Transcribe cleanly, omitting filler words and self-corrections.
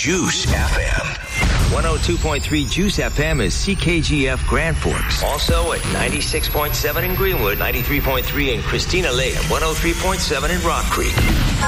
Juice FM. 102.3 Juice FM is CKGF Grand Forks. Also at 96.7 in Greenwood, 93.3 in Christina Lake, and 103.7 in Rock Creek.